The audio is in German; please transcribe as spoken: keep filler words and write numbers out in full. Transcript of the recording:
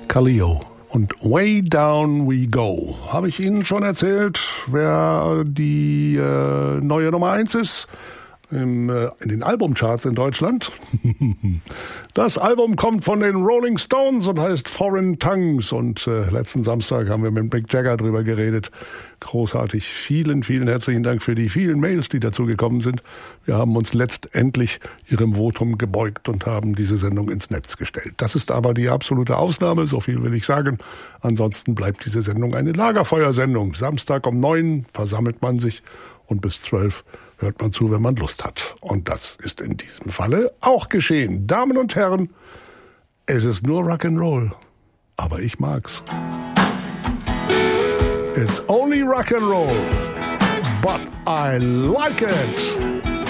Kaleo und Way Down We Go. Habe ich Ihnen schon erzählt, wer die äh, neue Nummer eins ist im, äh, in den Albumcharts in Deutschland? Das Album kommt von den Rolling Stones und heißt Foreign Tongues. Und äh, letzten Samstag haben wir mit Mick Jagger drüber geredet. Großartig. Vielen, vielen herzlichen Dank für die vielen Mails, die dazu gekommen sind. Wir haben uns letztendlich Ihrem Votum gebeugt und haben diese Sendung ins Netz gestellt. Das ist aber die absolute Ausnahme, so viel will ich sagen. Ansonsten bleibt diese Sendung eine Lagerfeuersendung. Samstag um neun versammelt man sich und bis zwölf hört man zu, wenn man Lust hat. Und das ist in diesem Falle auch geschehen. Damen und Herren, es ist nur Rock'n'Roll, aber ich mag's. It's only rock and roll, but I like it.